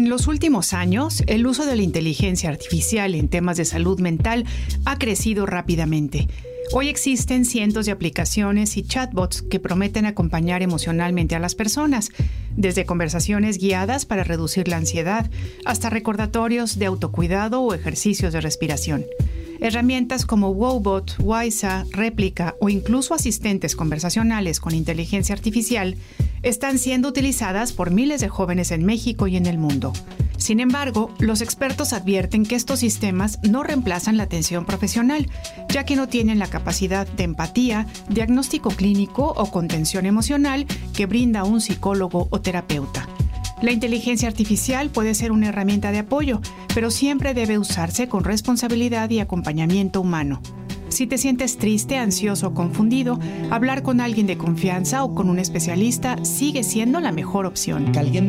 En los últimos años, el uso de la inteligencia artificial en temas de salud mental ha crecido rápidamente. Hoy existen cientos de aplicaciones y chatbots que prometen acompañar emocionalmente a las personas, desde conversaciones guiadas para reducir la ansiedad hasta recordatorios de autocuidado o ejercicios de respiración. Herramientas como Wowbot, Wysa, Réplica o incluso asistentes conversacionales con inteligencia artificial están siendo utilizadas por miles de jóvenes en México y en el mundo. Sin embargo, los expertos advierten que estos sistemas no reemplazan la atención profesional, ya que no tienen la capacidad de empatía, diagnóstico clínico o contención emocional que brinda un psicólogo o terapeuta. La inteligencia artificial puede ser una herramienta de apoyo, pero siempre debe usarse con responsabilidad y acompañamiento humano. Si te sientes triste, ansioso o confundido, hablar con alguien de confianza o con un especialista sigue siendo la mejor opción.